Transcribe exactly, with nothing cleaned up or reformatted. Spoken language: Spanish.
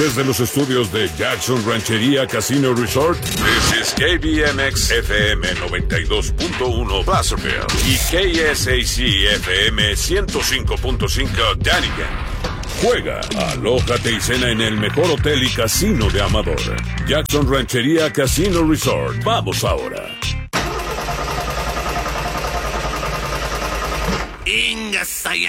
Desde los estudios de Jackson Ranchería Casino Resort, this is K B M X F M noventa y dos punto uno Placerville y K S A C F M ciento cinco punto cinco Dunnigan. Juega, alójate y cena en el mejor hotel y casino de Amador. Jackson Ranchería Casino Resort. Vamos ahora. Ingas, ya